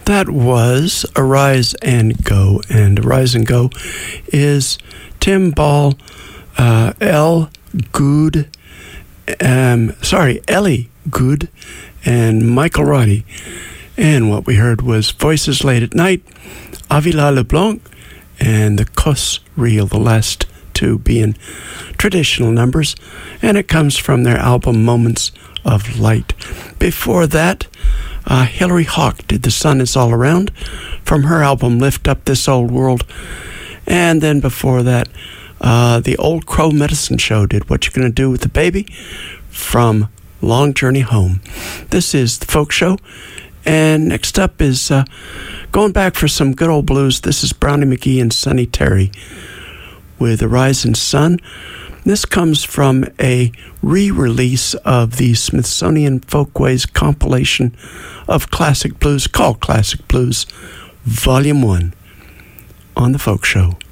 That was Arise and Go, and Arise and Go is Tim Ball, Ellie Good, and Michael Roddy. And what we heard was Voices Late at Night, Avila LeBlanc, and the Cos Reel, the last two being traditional numbers, and it comes from their album Moments of Light. Before that, Hilary Hawk did The Sun Is All Around from her album Lift Up This Old World. And then before that, the Old Crow Medicine Show did What You Gonna Do with the Baby from Long Journey Home. This is the Folk Show, and next up is going back for some good old blues. This is Brownie McGee and Sonny Terry with The Rising Sun. This comes from a re-release of the Smithsonian Folkways compilation of classic blues called Classic Blues, Volume 1 on The Folk Show.